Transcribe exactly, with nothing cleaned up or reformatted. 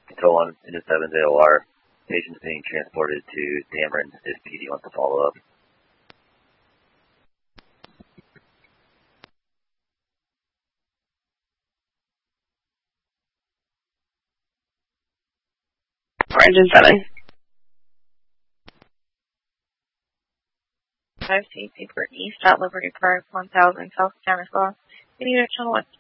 Control one into seven Z O R. Patient's being transported to Dameron if P D wants to follow up. Engine seven. five C, Seaport East at Liberty Park, one thousand South Stanislaus. We need a channel one.